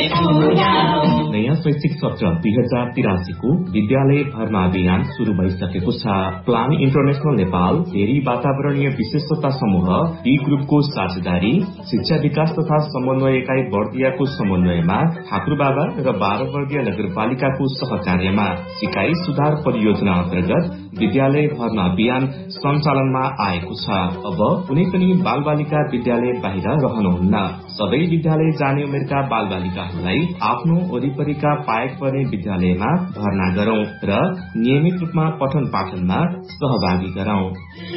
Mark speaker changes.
Speaker 1: नयाँ शैक्षिक सत्र 2083 को विद्यालय भर्ना अभियान शुरू भइसकेको छ। प्लान इन्टरनेशनल नेपाल धेरै वातावरणीय विशेषता समूह बी ग्रुपको साझेदारी शिक्षा विकास तथा समन्वय इकाई बर्दियाको समन्वयमा ठाकुरबाबा र 12 वर्गीय नगरपालिकाको सहकार्यमा सिकाई सुधार परियोजना अन्तर्गत विद्यालय भर्ना अभियान सञ्चालनमा आएको छ। अब कुनै पनि बालबालिका विद्यालय बाहिर रहनुहुन्न। सबै विद्यालय जाने उमेरका बालबालिकाहरूलाई आफ्नो वरिपरिका पाएक पर्ने विद्यालयमा भर्ना गरौं र नियमित रूपमा पठन पाठनमा सहभागी गरौं।